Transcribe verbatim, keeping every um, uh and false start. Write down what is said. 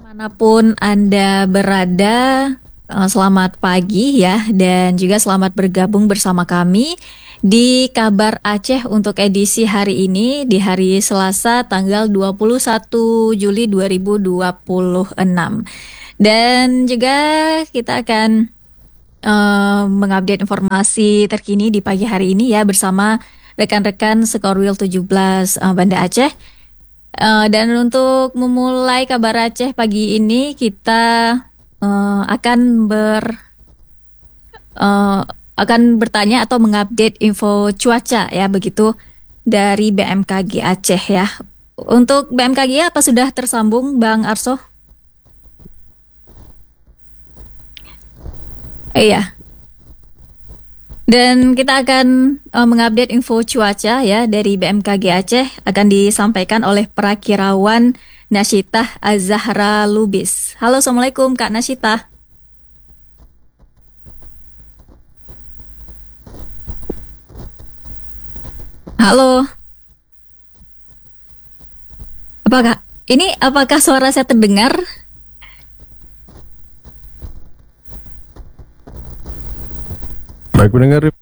Manapun Anda berada, eh, selamat pagi ya, dan juga selamat bergabung bersama kami di Kabar Aceh untuk edisi hari ini, di hari Selasa tanggal dua puluh satu Juli dua ribu dua puluh enam. Dan juga kita akan eh, mengupdate informasi terkini di pagi hari ini ya bersama rekan-rekan Sekorwil tujuh belas eh, Banda Aceh. Eh, dan untuk memulai kabar Aceh pagi ini kita eh, akan ber eh, akan bertanya atau mengupdate info cuaca ya begitu dari B M K G Aceh ya. Untuk B M K G apa sudah tersambung Bang Arso? Iya. Dan kita akan eh, mengupdate info cuaca ya dari B M K G Aceh akan disampaikan oleh Perakirawan Nasyitah Azahra Lubis. Halo, Assalamualaikum Kak Nasyitah. Halo, apakah ini apakah suara saya terdengar? Baik mendengar